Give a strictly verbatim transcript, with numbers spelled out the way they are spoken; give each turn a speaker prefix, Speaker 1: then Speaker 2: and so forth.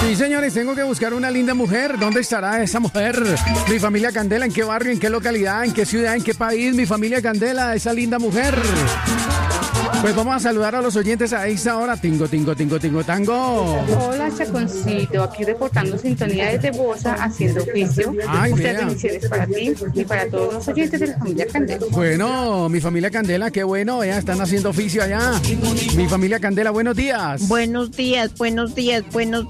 Speaker 1: Sí, señores, tengo que buscar una linda mujer. ¿Dónde estará esa mujer? Mi familia Candela, ¿en qué barrio, en qué localidad, en qué ciudad, en qué país? Mi familia Candela, esa linda mujer. Pues vamos a saludar a los oyentes a esta hora. Tingo, tingo, tingo, tingo, tango.
Speaker 2: Hola, Chaconcito. Aquí reportando sintonía desde Bosa, haciendo oficio.
Speaker 1: Ay,
Speaker 2: Muchas
Speaker 1: vea.
Speaker 2: bendiciones para ti y para todos los oyentes de la familia Candela.
Speaker 1: Bueno, mi familia Candela, qué bueno. Ya están haciendo oficio allá. Mi familia Candela, buenos días.
Speaker 3: Buenos días, buenos días, buenos